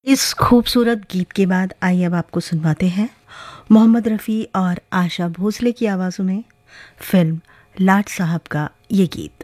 इस खूबसूरत गीत के बाद आइए अब आपको सुनवाते हैं मोहम्मद रफ़ी और आशा भोसले की आवाज़ों में फिल्म लाट साहब का ये गीत।